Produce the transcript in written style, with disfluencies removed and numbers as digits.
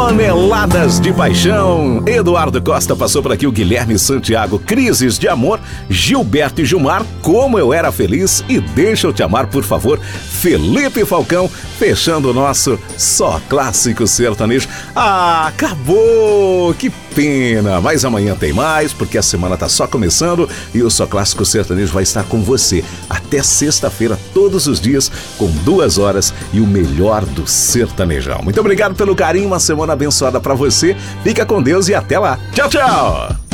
Toneladas de Paixão. Eduardo Costa passou por aqui, o Guilherme Santiago, Crises de Amor, Gilberto e Gilmar, Como Eu Era Feliz e Deixa Eu Te Amar, por favor, Felipe Falcão, fechando o nosso Só Clássico Sertanejo. Ah, acabou! Que pena! Mas amanhã tem mais, porque a semana tá só começando e o Só Clássico Sertanejo vai estar com você até sexta-feira, todos os dias, com 2 horas e o melhor do sertanejão. Muito obrigado pelo carinho, uma semana abençoada pra você. Fica com Deus e até lá. Tchau, tchau!